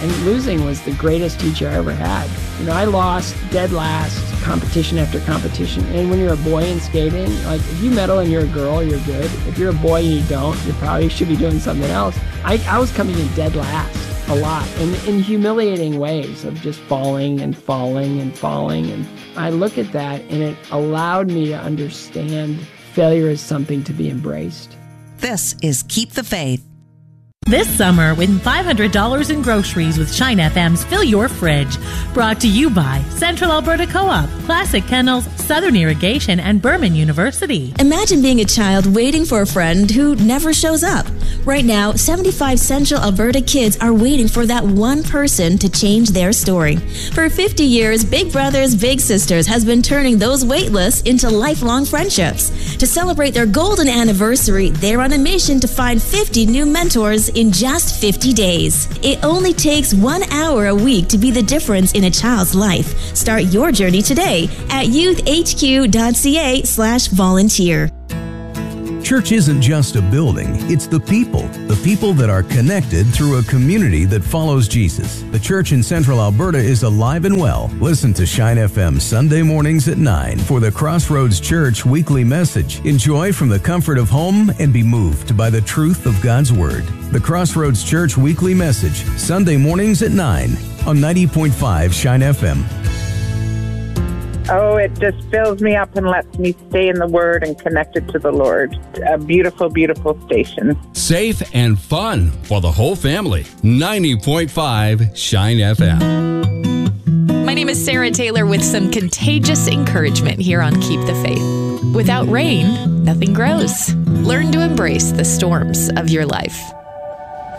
And losing was the greatest teacher I ever had. I lost dead last competition after competition. And when you're a boy in skating, like if you medal and you're a girl, you're good. If you're a boy and you don't, you probably should be doing something else. I was coming in dead last a lot in humiliating ways of just falling and falling and falling. And I look at that and it allowed me to understand failure is something to be embraced. This is Keep the Faith. This summer, win $500 in groceries with Shine FM's Fill Your Fridge. Brought to you by Central Alberta Co-op, Classic Kennels, Southern Irrigation, and Berman University. Imagine being a child waiting for a friend who never shows up. Right now, 75 Central Alberta kids are waiting for that one person to change their story. For 50 years, Big Brothers Big Sisters has been turning those wait lists into lifelong friendships. To celebrate their golden anniversary, they're on a mission to find 50 new mentors in just 50 days. It only takes 1 hour a week to be the difference in a child's life. Start your journey today at youthhq.ca/volunteer. Church isn't just a building, it's the people that are connected through a community that follows Jesus. The church in Central Alberta is alive and well. Listen to Shine FM Sunday mornings at 9 for the Crossroads Church weekly message. Enjoy from the comfort of home and be moved by the truth of God's Word. The Crossroads Church weekly message, Sunday mornings at 9 on 90.5 Shine FM. Oh, it just fills me up and lets me stay in the Word and connected to the Lord. A beautiful, beautiful station. Safe and fun for the whole family. 90.5 Shine FM. My name is Sarah Taylor with some contagious encouragement here on Keep the Faith. Without rain, nothing grows. Learn to embrace the storms of your life.